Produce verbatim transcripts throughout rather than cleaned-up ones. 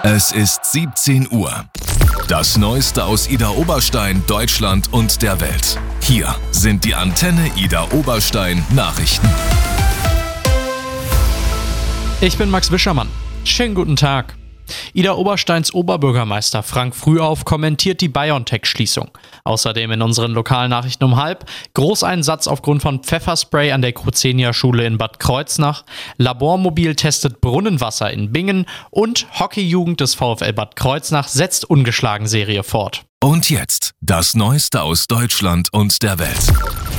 Es ist siebzehn Uhr. Das Neueste aus Idar-Oberstein, Deutschland und der Welt. Hier sind die Antenne Idar-Oberstein Nachrichten. Ich bin Max Wischermann. Schönen guten Tag. Idar-Obersteins Oberbürgermeister Frank Frühauf kommentiert die BioNTech-Schließung. Außerdem in unseren Lokalnachrichten um halb Großeinsatz aufgrund von Pfefferspray an der Cruzenia-Schule in Bad Kreuznach, Labormobil testet Brunnenwasser in Bingen und Hockeyjugend des VfL Bad Kreuznach setzt ungeschlagen Serie fort. Und jetzt das Neueste aus Deutschland und der Welt.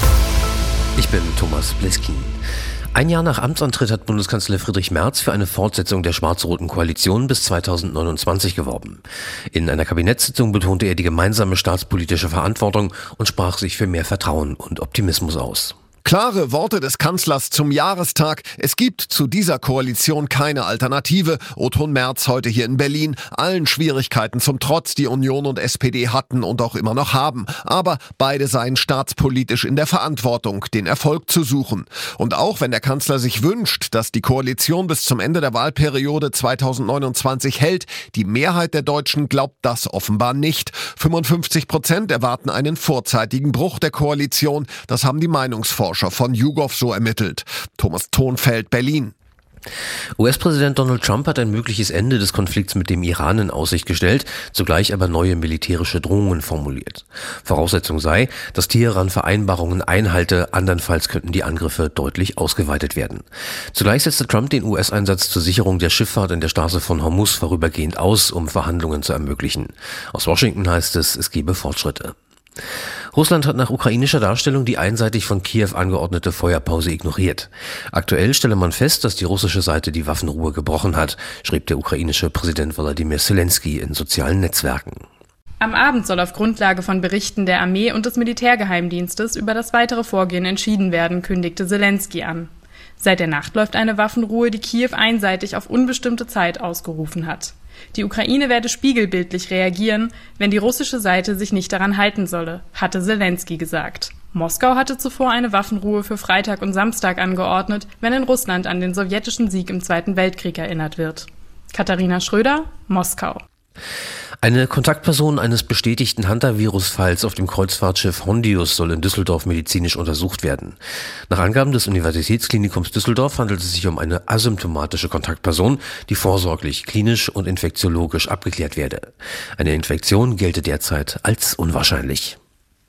Ich bin Thomas Bliskin. Ein Jahr nach Amtsantritt hat Bundeskanzler Friedrich Merz für eine Fortsetzung der schwarz-roten Koalition bis zweitausendneunundzwanzig geworben. In einer Kabinettssitzung betonte er die gemeinsame staatspolitische Verantwortung und sprach sich für mehr Vertrauen und Optimismus aus. Klare Worte des Kanzlers zum Jahrestag. Es gibt zu dieser Koalition keine Alternative. O-Ton Merz heute hier in Berlin. Allen Schwierigkeiten zum Trotz, die Union und S P D hatten und auch immer noch haben. Aber beide seien staatspolitisch in der Verantwortung, den Erfolg zu suchen. Und auch wenn der Kanzler sich wünscht, dass die Koalition bis zum Ende der Wahlperiode zweitausendneunundzwanzig hält, die Mehrheit der Deutschen glaubt das offenbar nicht. fünfundfünfzig Prozent erwarten einen vorzeitigen Bruch der Koalition. Das haben die Meinungsforscher von YouGov so ermittelt. Thomas Thonfeld, Berlin. U S-Präsident Donald Trump hat ein mögliches Ende des Konflikts mit dem Iran in Aussicht gestellt, zugleich aber neue militärische Drohungen formuliert. Voraussetzung sei, dass Teheran Vereinbarungen einhalte, andernfalls könnten die Angriffe deutlich ausgeweitet werden. Zugleich setzte Trump den U S-Einsatz zur Sicherung der Schifffahrt in der Straße von Hormuz vorübergehend aus, um Verhandlungen zu ermöglichen. Aus Washington heißt es, es gebe Fortschritte. Russland hat nach ukrainischer Darstellung die einseitig von Kiew angeordnete Feuerpause ignoriert. Aktuell stelle man fest, dass die russische Seite die Waffenruhe gebrochen hat, schrieb der ukrainische Präsident Volodymyr Zelensky in sozialen Netzwerken. Am Abend soll auf Grundlage von Berichten der Armee und des Militärgeheimdienstes über das weitere Vorgehen entschieden werden, kündigte Zelensky an. Seit der Nacht läuft eine Waffenruhe, die Kiew einseitig auf unbestimmte Zeit ausgerufen hat. Die Ukraine werde spiegelbildlich reagieren, wenn die russische Seite sich nicht daran halten solle, hatte Zelensky gesagt. Moskau hatte zuvor eine Waffenruhe für Freitag und Samstag angeordnet, wenn in Russland an den sowjetischen Sieg im Zweiten Weltkrieg erinnert wird. Katharina Schröder, Moskau. Eine Kontaktperson eines bestätigten Hunter-Virus-Falls auf dem Kreuzfahrtschiff Hondius soll in Düsseldorf medizinisch untersucht werden. Nach Angaben des Universitätsklinikums Düsseldorf handelt es sich um eine asymptomatische Kontaktperson, die vorsorglich klinisch und infektiologisch abgeklärt werde. Eine Infektion gelte derzeit als unwahrscheinlich.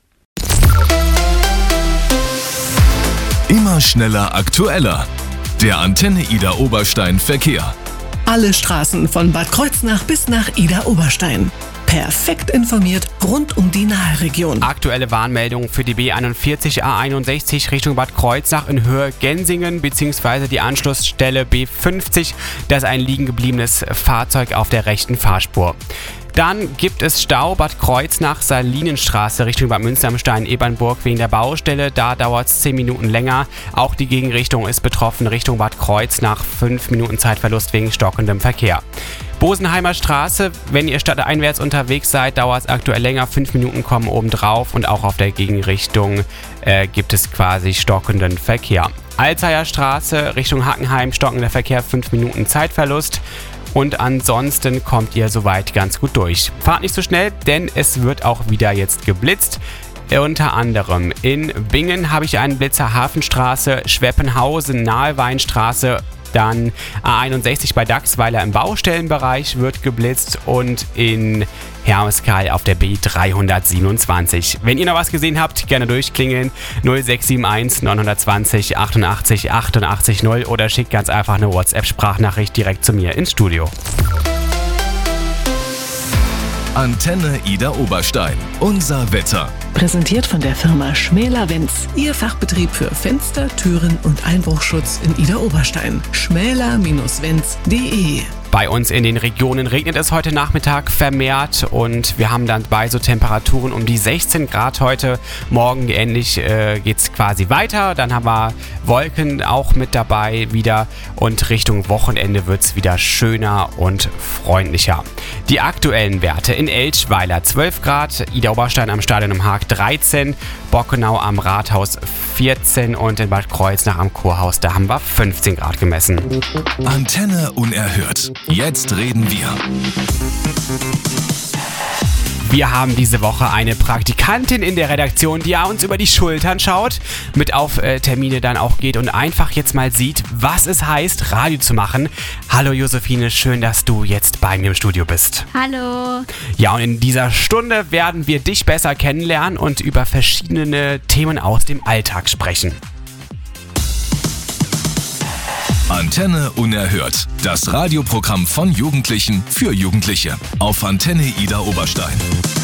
Immer schneller, aktueller. Der Antenne Idar-Oberstein Verkehr. Alle Straßen von Bad Kreuznach bis nach Idar-Oberstein. Perfekt informiert rund um die Nahe-Region. Aktuelle Warnmeldung für die B einundvierzig A einundsechzig Richtung Bad Kreuznach in Höhe Gensingen bzw. die Anschlussstelle B fünfzig. Da ist ein liegen gebliebenes Fahrzeug auf der rechten Fahrspur. Dann gibt es Stau Bad Kreuznach, Salinenstraße Richtung Bad Münster am Stein-Ebernburg wegen der Baustelle. Da dauert es zehn Minuten länger. Auch die Gegenrichtung ist betroffen, Richtung Bad Kreuznach. fünf Minuten Zeitverlust wegen stockendem Verkehr. Bosenheimer Straße, wenn ihr stadteinwärts unterwegs seid, dauert es aktuell länger. fünf Minuten kommen obendrauf und auch auf der Gegenrichtung äh, gibt es quasi stockenden Verkehr. Alzheimer Straße Richtung Hackenheim, stockender Verkehr, fünf Minuten Zeitverlust. Und ansonsten kommt ihr soweit ganz gut durch. Fahrt nicht so schnell, denn es wird auch wieder jetzt geblitzt. Unter anderem in Bingen habe ich einen Blitzer, Hafenstraße, Schweppenhausen, nahe Weinstraße. Dann A einundsechzig bei Dachsweiler im Baustellenbereich wird geblitzt und in Hermeskeil auf der B dreihundertsiebenundzwanzig. Wenn ihr noch was gesehen habt, gerne durchklingeln null sechs sieben eins neun zwei null achtundachtzig achtundachtzig null oder schickt ganz einfach eine WhatsApp-Sprachnachricht direkt zu mir ins Studio. Antenne Idar-Oberstein. Unser Wetter. Präsentiert von der Firma Schmäler-Wenz. Ihr Fachbetrieb für Fenster, Türen und Einbruchschutz in Idar-Oberstein. schmäler Bindestrich wenz punkt de. Bei uns in den Regionen regnet es heute Nachmittag vermehrt und wir haben dann bei so Temperaturen um die sechzehn Grad heute. Morgen ähnlich äh, geht es quasi weiter. Dann haben wir Wolken auch mit dabei wieder und Richtung Wochenende wird es wieder schöner und freundlicher. Die aktuellen Werte: in Elchweiler zwölf Grad, Ida Oberstein am Stadion am Haag dreizehn, Bockenau am Rathaus vierzehn und in Bad Kreuznach am Kurhaus, da haben wir fünfzehn Grad gemessen. Antenne unerhört. Jetzt reden wir. Wir haben diese Woche eine Praktikantin in der Redaktion, die uns über die Schultern schaut, mit auf äh, Termine dann auch geht und einfach jetzt mal sieht, was es heißt, Radio zu machen. Hallo Josephine, schön, dass du jetzt bei mir im Studio bist. Hallo. Ja, und in dieser Stunde werden wir dich besser kennenlernen und über verschiedene Themen aus dem Alltag sprechen. Antenne unerhört. Das Radioprogramm von Jugendlichen für Jugendliche. Auf Antenne Ida Oberstein.